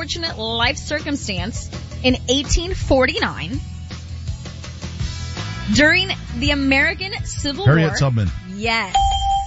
unfortunate life circumstance in 1849 during the American Civil War. Harriet Tubman. Yes.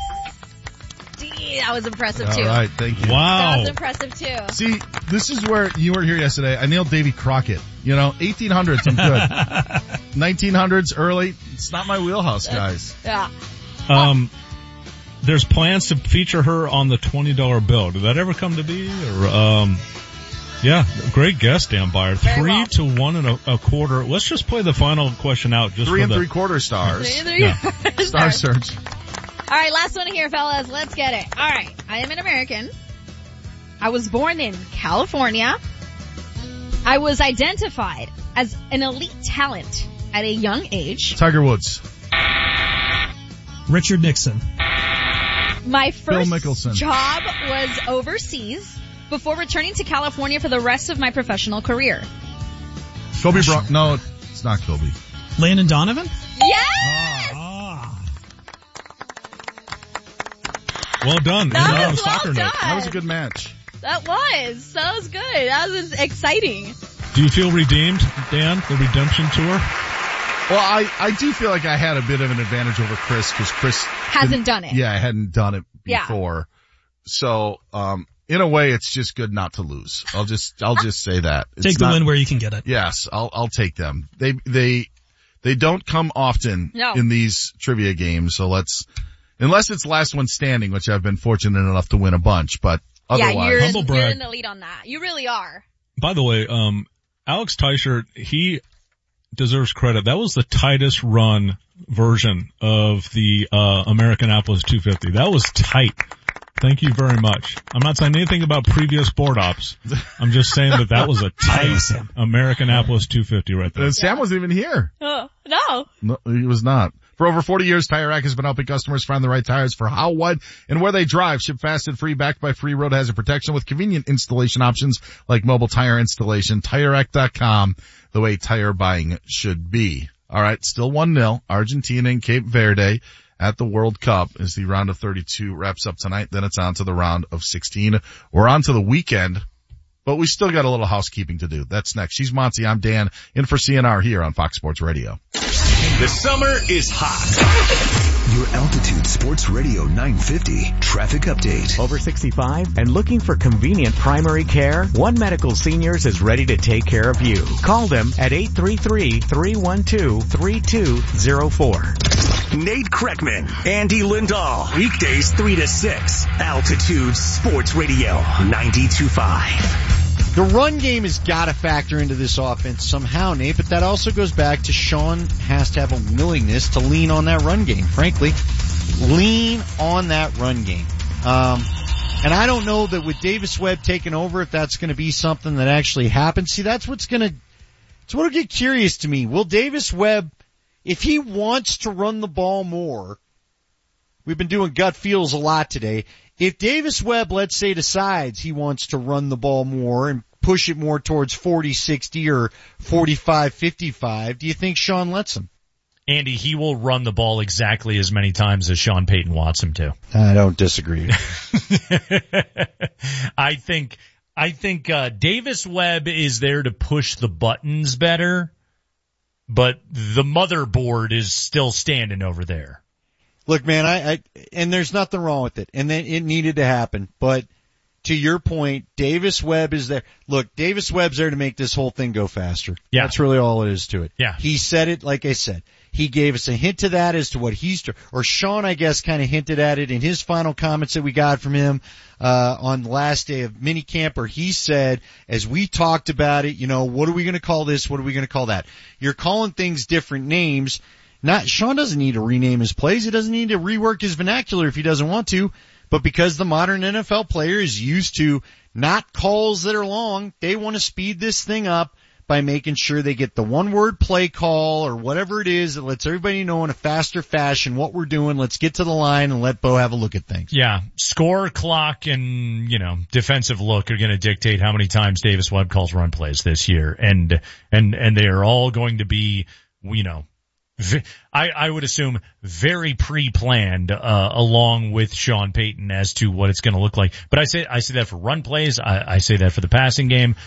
That was impressive, too. All right, thank you. Wow. That was impressive, too. See, this is where you weren't here yesterday. I nailed Davy Crockett. 1800s, I'm good. 1900s, early. It's not my wheelhouse, guys. Yeah. There's plans to feature her on the $20 bill. Did that ever come to be? Or, yeah, great guess, Dan Byer. 3 to 1 1/4. Let's just play the final question out. Just 3 for 3/4 stars. Star Search. All right, last one here, fellas. Let's get it. All right, I am an American. I was born in California. I was identified as an elite talent at a young age. Tiger Woods. Richard Nixon. My Bill first Mickelson. job was overseas before returning to California for the rest of my professional career. Kobe Bryant. No, it's not Kobe. Landon Donovan? Yes! Well done. That was Soccer well note. done. That was a good match. That was good. That was exciting. Do you feel redeemed, Dan? The redemption tour? Well, I do feel like I had a bit of an advantage over Chris because Chris Hasn't done it. Yeah, I hadn't done it Yeah. before. So, in a way, it's just good not to lose. I'll just say that. It's Take the win where you can get it. Yes, I'll take them. They don't come often in these trivia games, so unless it's last one standing, which I've been fortunate enough to win a bunch, but otherwise. Yeah, you're Humble brag. in the lead on that. You really are. By the way, Alex Teicher, he deserves credit. That was the tightest run version of the Americanapolis 250. That was tight. Thank you very much. I'm not saying anything about previous board ops. I'm just saying that was a tight Americanapolis 250 right there. Sam wasn't even here. Oh, no. No, he was not. For over 40 years, Tire Rack has been helping customers find the right tires for how, what, and where they drive. Ship fast and free, backed by free road hazard protection with convenient installation options like mobile tire installation. TireRack.com, the way tire buying should be. All right, still 1-0. Argentina and Cape Verde at the World Cup as the round of 32 wraps up tonight. Then it's on to the round of 16. We're on to the weekend, but we still got a little housekeeping to do. That's next. She's Monty. I'm Dan, in for CNR here on Fox Sports Radio. The summer is hot. Your Altitude Sports Radio 950 traffic update. Over 65 and looking for convenient primary care? One Medical Seniors is ready to take care of you. Call them at 833-312-3204. Nate Kreckman, Andy Lindahl. Weekdays 3 to 6. Altitude Sports Radio 92.5. The run game has got to factor into this offense somehow, Nate, but that also goes back to Sean has to have a willingness to lean on that run game. Frankly, lean on that run game. And I don't know that with Davis Webb taking over, if that's going to be something that actually happens. See, it's what'll get curious to me. Will Davis Webb, if he wants to run the ball more, we've been doing gut feels a lot today. If Davis Webb, let's say, decides he wants to run the ball more and push it more towards 40-60 or 45-55, do you think Sean lets him? Andy, he will run the ball exactly as many times as Sean Payton wants him to. I don't disagree. I think Davis Webb is there to push the buttons better, but the motherboard is still standing over there. Look, man, and there's nothing wrong with it, and then it needed to happen. But to your point, Davis Webb is there. Look, Davis Webb's there to make this whole thing go faster. Yeah. That's really all it is to it. Yeah. He said it, like I said. He gave us a hint to that as to what or Sean, I guess, kind of hinted at it in his final comments that we got from him, on the last day of minicamp, where he said, as we talked about it, what are we going to call this? What are we going to call that? You're calling things different names. Sean doesn't need to rename his plays. He doesn't need to rework his vernacular if he doesn't want to. But because the modern NFL player is used to not calls that are long, they want to speed this thing up by making sure they get the one-word play call or whatever it is that lets everybody know in a faster fashion what we're doing. Let's get to the line and let Bo have a look at things. Yeah. Score, clock, and, defensive look are going to dictate how many times Davis Webb calls run plays this year. And they are all going to be, I would assume very pre-planned, along with Sean Payton as to what it's going to look like. But I say that for run plays. I say that for the passing game.